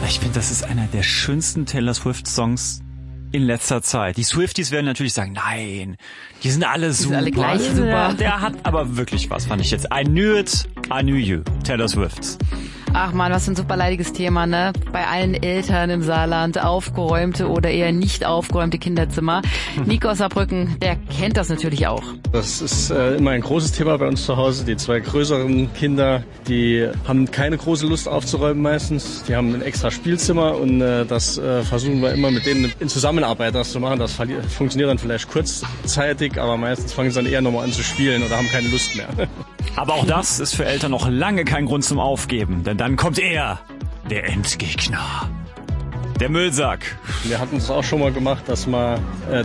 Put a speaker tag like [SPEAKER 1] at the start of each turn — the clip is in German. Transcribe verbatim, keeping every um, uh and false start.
[SPEAKER 1] Ich finde, das ist einer der schönsten Taylor Swift-Songs in letzter Zeit. Die Swifties werden natürlich sagen, nein, die sind alle super.
[SPEAKER 2] Die sind alle gleich super.
[SPEAKER 1] Der, der hat aber wirklich was, fand ich jetzt. I knew it, I knew you. Taylor Swift.
[SPEAKER 2] Ach man, was für ein super leidiges Thema, ne? Bei allen Eltern im Saarland, aufgeräumte oder eher nicht aufgeräumte Kinderzimmer. Nico aus Saarbrücken, der kennt das natürlich auch.
[SPEAKER 3] Das ist äh, immer ein großes Thema bei uns zu Hause. Die zwei größeren Kinder, die haben keine große Lust aufzuräumen meistens. Die haben ein extra Spielzimmer und äh, das äh, versuchen wir immer mit denen in Zusammenarbeit das zu machen. Das funktioniert dann vielleicht kurzzeitig, aber meistens fangen sie dann eher nochmal an zu spielen oder haben keine Lust mehr.
[SPEAKER 1] Aber auch das ist für Eltern noch lange kein Grund zum Aufgeben, denn dann kommt er, der Endgegner, der Müllsack.
[SPEAKER 3] Wir hatten es auch schon mal gemacht, dass man äh,